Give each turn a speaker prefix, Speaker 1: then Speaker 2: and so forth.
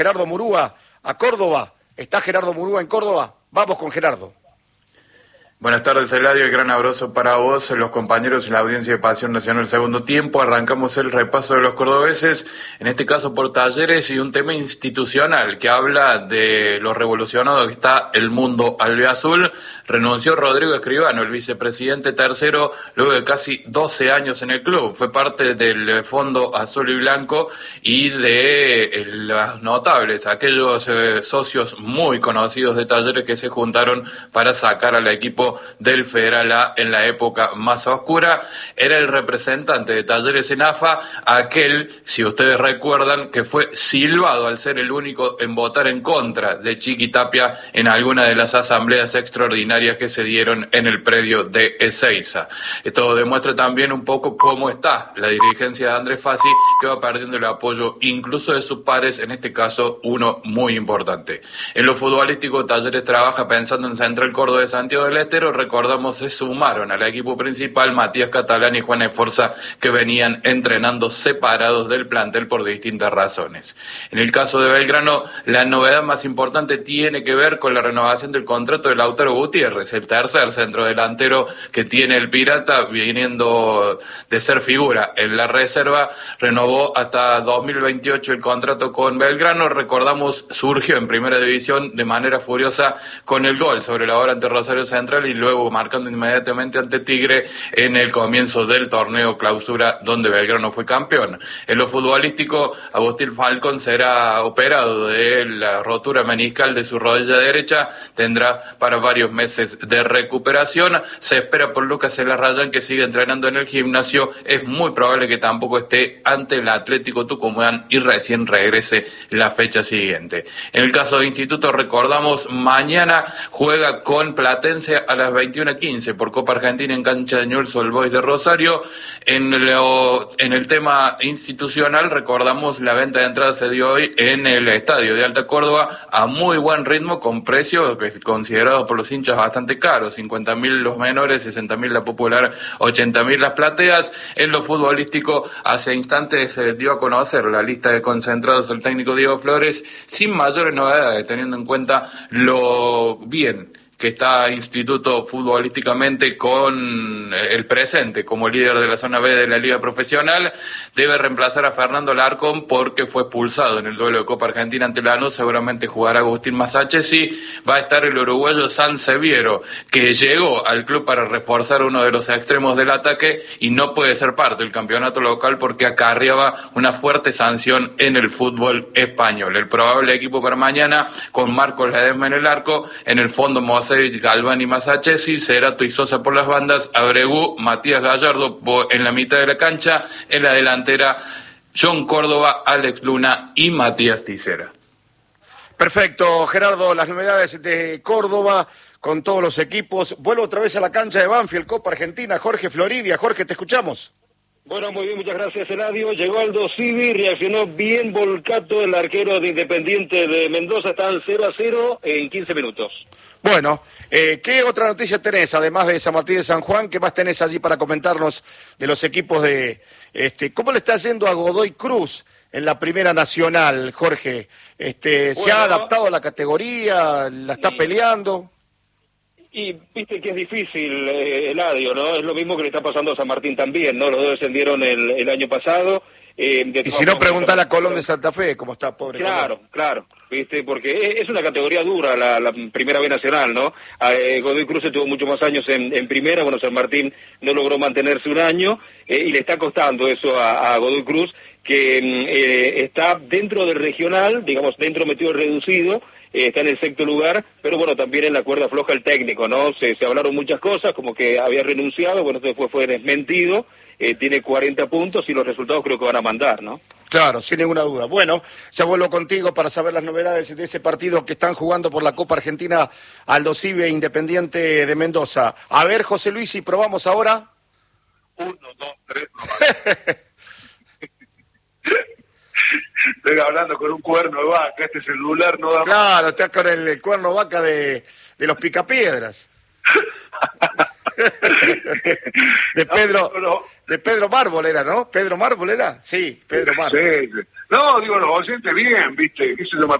Speaker 1: Gerardo Murúa a Córdoba. ¿Está Gerardo Murúa en Córdoba? Vamos con Gerardo.
Speaker 2: Buenas tardes, Eladio, y gran abrazo para vos, los compañeros y la audiencia de Pasión Nacional. Segundo tiempo, arrancamos el repaso de los cordobeses, en este caso por Talleres, y un tema institucional que habla de lo revolucionado que está el mundo albiazul. Renunció Rodrigo Escribano, el vicepresidente tercero, luego de casi 12 años en el club. Fue parte del Fondo Azul y Blanco y de los notables, aquellos socios muy conocidos de Talleres que se juntaron para sacar al equipo del Federal A en la época más oscura. Era el representante de Talleres en AFA, aquel, si ustedes recuerdan, que fue silbado al ser el único en votar en contra de Chiqui Tapia en alguna de las asambleas extraordinarias que se dieron en el predio de Ezeiza. Esto demuestra también un poco cómo está la dirigencia de Andrés Fassi, que va perdiendo el apoyo incluso de sus pares, en este caso uno muy importante. En lo futbolístico, Talleres trabaja pensando en Central Córdoba de Santiago del Estero. Recordamos, se sumaron al equipo principal Matías Catalán y Juan Esforza, que venían entrenando separados del plantel por distintas razones. En el caso de Belgrano, la novedad más importante tiene que ver con la renovación del contrato de Lautaro Gutiérrez, el tercer centrodelantero que tiene el Pirata, viniendo de ser figura en la reserva. Renovó hasta 2028 el contrato con Belgrano. Recordamos, surgió en primera división de manera furiosa con el gol sobre la hora ante Rosario Central y luego marcando inmediatamente ante Tigre en el comienzo del torneo clausura, donde Belgrano fue campeón. En lo futbolístico, Agustín Falcón será operado de la rotura meniscal de su rodilla derecha, tendrá para varios meses de recuperación. Se espera por Lucas Elarrayán, que sigue entrenando en el gimnasio. Es muy probable que tampoco esté ante el Atlético Tucumán y recién regrese la fecha siguiente. En el caso de Instituto, recordamos, mañana juega con Platense a las 21:15 por Copa Argentina en cancha de Newell's Old Boys de Rosario. En el tema institucional, recordamos, la venta de entradas se dio hoy en el Estadio de Alta Córdoba a muy buen ritmo, con precios considerados por los hinchas bastante caros: 50.000 los menores, 60.000 la popular, 80.000 las plateas. En lo futbolístico, hace instantes se dio a conocer la lista de concentrados del técnico Diego Flores, sin mayores novedades, teniendo en cuenta lo bien que está Instituto futbolísticamente con el presente como líder de la zona B de la Liga Profesional. Debe reemplazar a Fernando Larcón porque fue expulsado en el duelo de Copa Argentina ante Lanús. Seguramente jugará Agustín Masachesi. Va a estar el uruguayo San Seviero, que llegó al club para reforzar uno de los extremos del ataque y no puede ser parte del campeonato local porque acarreaba una fuerte sanción en el fútbol español. El probable equipo para mañana, con Marcos Ledesma en el arco, en el fondo Galván y Masachesi, Cerato y Sosa por las bandas, Abregú, Matías Gallardo en la mitad de la cancha, en la delantera John Córdoba, Alex Luna y Matías Tisera.
Speaker 1: Perfecto, Gerardo, las novedades de Córdoba con todos los equipos. Vuelvo otra vez a la cancha de Banfield, Copa Argentina, Jorge Floridia. Jorge, te escuchamos.
Speaker 3: Bueno, muy bien, muchas gracias, Eladio. Llegó Aldo Civi, reaccionó bien Volcato, el arquero de Independiente de Mendoza. Están 0-0 en 15 minutos.
Speaker 1: Bueno, ¿qué otra noticia tenés, además de San Martín de San Juan? ¿Qué más tenés allí para comentarnos de los equipos de... ¿Cómo le está yendo a Godoy Cruz en la Primera Nacional, Jorge? ¿Se ha adaptado a la categoría? ¿La está peleando?
Speaker 3: Y viste que es difícil, Eladio, ¿no? Es lo mismo que le está pasando a San Martín también, ¿no? Los dos descendieron el año pasado.
Speaker 1: Y si no, preguntale a Colón de Santa Fe cómo está, pobre
Speaker 3: Claro,
Speaker 1: Colón.
Speaker 3: claro, viste, porque es una categoría dura la Primera B Nacional, ¿no? Godoy Cruz estuvo muchos más años en Primera, bueno, San Martín no logró mantenerse un año, y le está costando eso a Godoy Cruz, que está dentro del regional, digamos, dentro metido reducido, está en el sexto lugar, pero bueno, también en la cuerda floja el técnico, ¿no? Se hablaron muchas cosas, como que había renunciado, bueno, después fue desmentido, tiene 40 puntos y los resultados creo que van a mandar, ¿no?
Speaker 1: Claro, sin ninguna duda. Bueno, ya vuelvo contigo para saber las novedades de ese partido que están jugando por la Copa Argentina Aldo Civi e Independiente de Mendoza. A ver, José Luis, si probamos ahora.
Speaker 4: 1, 2, 3, Estoy hablando con un cuerno de vaca, este celular no da.
Speaker 1: Claro, está con el cuerno vaca de los Picapiedras. De Pedro,
Speaker 4: no.
Speaker 1: de Pedro Mármol era, ¿no? ¿Pedro Mármol era? Sí, Pedro Mármol.
Speaker 4: Sí, sí. No, digo, los oyentes bien, ¿viste? ¿Qué se llama?